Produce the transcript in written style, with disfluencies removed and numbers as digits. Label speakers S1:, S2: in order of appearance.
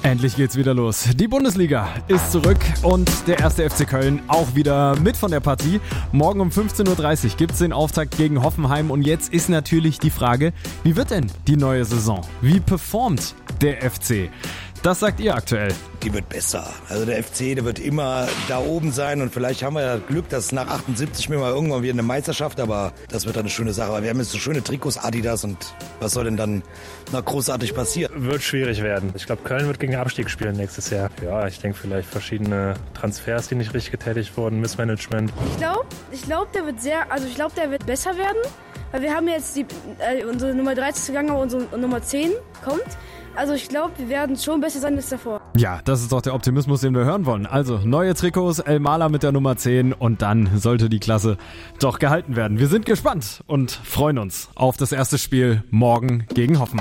S1: Endlich geht's wieder los. Die Bundesliga ist zurück und der 1. FC Köln auch wieder mit von der Partie. Morgen um 15.30 Uhr gibt's den Auftakt gegen Hoffenheim und jetzt ist natürlich die Frage, wie wird denn die neue Saison? Wie performt der FC? Das sagt ihr aktuell.
S2: Die wird besser. Also der FC, der wird immer da oben sein und vielleicht haben wir ja Glück, dass nach 78 mal irgendwann wieder eine Meisterschaft, aber das wird dann eine schöne Sache. Aber wir haben jetzt so schöne Trikots, Adidas, und was soll denn dann noch großartig passieren?
S3: Wird schwierig werden. Ich glaube, Köln wird gegen Abstieg spielen nächstes Jahr. Ja, ich denke vielleicht verschiedene Transfers, die nicht richtig getätigt wurden, Missmanagement.
S4: Ich glaube, der wird besser werden, weil wir haben jetzt unsere Nummer 13 gegangen, aber unsere Nummer 10 kommt. Also ich glaube, wir werden schon besser sein als davor.
S1: Ja, das ist doch der Optimismus, den wir hören wollen. Also neue Trikots, El Mala mit der Nummer 10 und dann sollte die Klasse doch gehalten werden. Wir sind gespannt und freuen uns auf das erste Spiel morgen gegen Hoffenheim.